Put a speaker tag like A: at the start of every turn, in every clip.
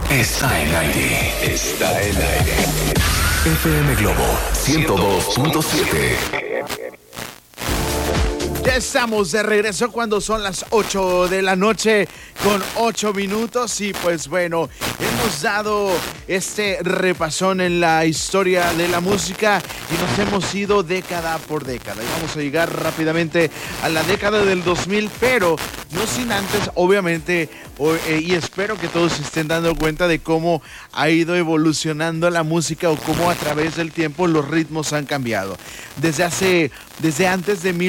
A: Está en aire. Está en aire. FM Globo 102.7.
B: Ya estamos de regreso cuando son las 8 de la noche con 8 minutos y pues bueno, hemos dado este repasón en la historia de la música y nos hemos ido década por década y vamos a llegar rápidamente a la década del 2000, pero no sin antes, obviamente, y espero que todos se estén dando cuenta de cómo ha ido evolucionando la música o cómo a través del tiempo los ritmos han cambiado. Desde antes de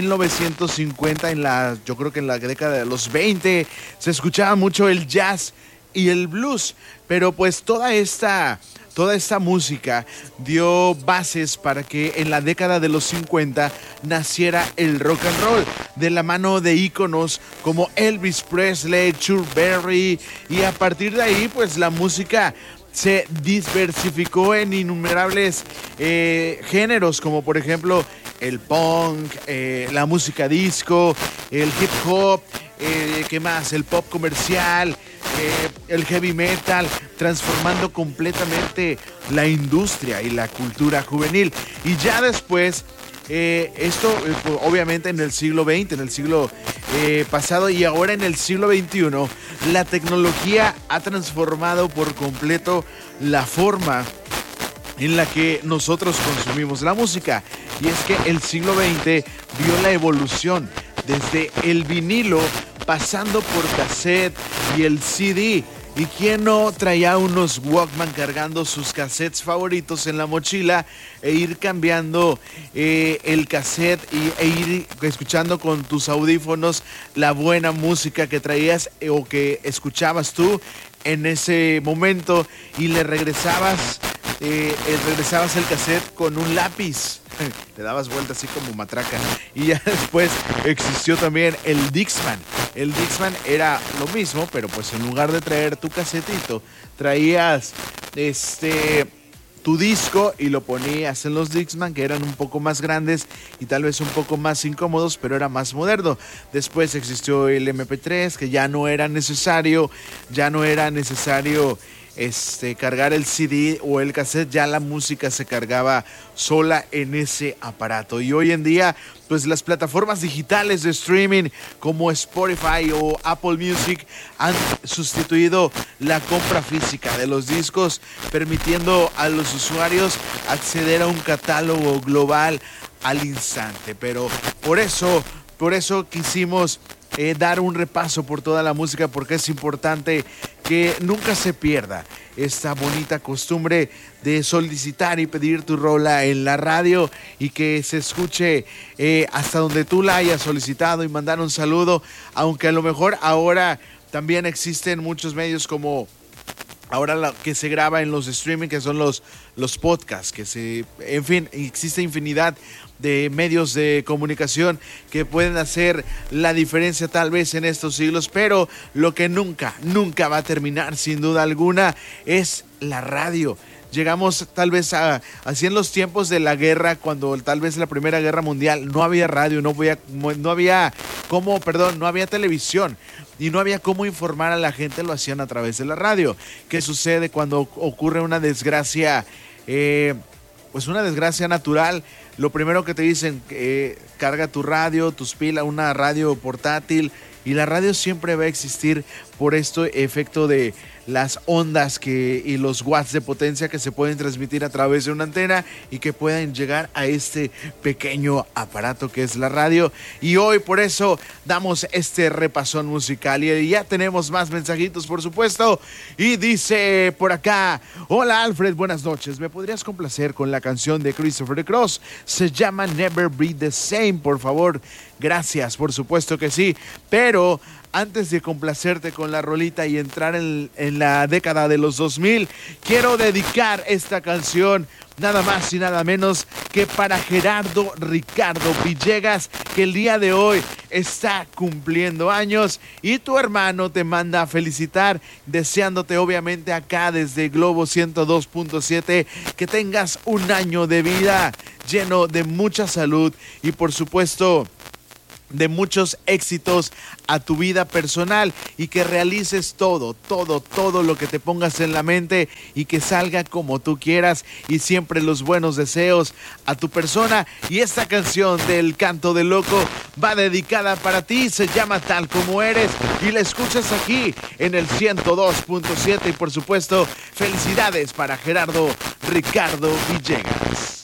B: 1950, yo creo que en la década de los 20, se escuchaba mucho el jazz y el blues, pero pues toda esta música dio bases para que en la década de los 50 naciera el rock and roll, de la mano de íconos como Elvis Presley, Chuck Berry, y a partir de ahí pues la música se diversificó en innumerables géneros, como por ejemplo el punk, la música disco, el hip hop, ¿qué más? El pop comercial, el heavy metal, transformando completamente la industria y la cultura juvenil. Y ya después, esto obviamente en el siglo XX, en el siglo pasado y ahora en el siglo XXI, la tecnología ha transformado por completo la forma en la que nosotros consumimos la música. Y es que el siglo XX vio la evolución desde el vinilo, pasando por cassette y el CD. ¿Y quién no traía unos Walkman cargando sus cassettes favoritos en la mochila e ir cambiando el cassette e ir escuchando con tus audífonos la buena música que traías o que escuchabas tú en ese momento y le regresabas el cassette con un lápiz? Le dabas vuelta así como matraca. Y ya después existió también el Dixman. El Dixman era lo mismo, pero pues en lugar de traer tu casetito, traías tu disco y lo ponías en los Dixman, que eran un poco más grandes y tal vez un poco más incómodos, pero era más moderno. Después existió el MP3, que ya no era necesario cargar el CD o el cassette, ya la música se cargaba sola en ese aparato. Y hoy en día, pues las plataformas digitales de streaming como Spotify o Apple Music han sustituido la compra física de los discos, permitiendo a los usuarios acceder a un catálogo global al instante. Pero por eso quisimos dar un repaso por toda la música, porque es importante que nunca se pierda esta bonita costumbre de solicitar y pedir tu rola en la radio y que se escuche hasta donde tú la hayas solicitado y mandar un saludo, aunque a lo mejor ahora también existen muchos medios como ahora que se graba en los streaming, que son los podcasts, en fin, existe infinidad de medios de comunicación que pueden hacer la diferencia tal vez en estos siglos, pero lo que nunca va a terminar sin duda alguna es la radio. Llegamos tal vez así en los tiempos de la guerra, cuando tal vez la Primera Guerra Mundial no había radio, no había televisión y no había cómo informar a la gente, lo hacían a través de la radio. ¿Qué sucede cuando ocurre una desgracia? Pues una desgracia natural. Lo primero que te dicen, carga tu radio, tus pilas, una radio portátil, y la radio siempre va a existir por este efecto de las ondas y los watts de potencia que se pueden transmitir a través de una antena y que pueden llegar a este pequeño aparato que es la radio. Y hoy por eso damos este repasón musical y ya tenemos más mensajitos, por supuesto. Y dice por acá: hola Alfred, buenas noches, ¿me podrías complacer con la canción de Christopher Cross? Se llama Never Be the Same, por favor. Gracias, por supuesto que sí, pero antes de complacerte con la rolita y entrar en la década de los 2000, quiero dedicar esta canción nada más y nada menos que para Gerardo Ricardo Villegas, que el día de hoy está cumpliendo años y tu hermano te manda a felicitar, deseándote obviamente acá desde Globo 102.7 que tengas un año de vida lleno de mucha salud y por supuesto de muchos éxitos a tu vida personal y que realices todo lo que te pongas en la mente y que salga como tú quieras, y siempre los buenos deseos a tu persona. Y esta canción del Canto del Loco va dedicada para ti, se llama Tal Como Eres y la escuchas aquí en el 102.7 y por supuesto felicidades para Gerardo Ricardo Villegas.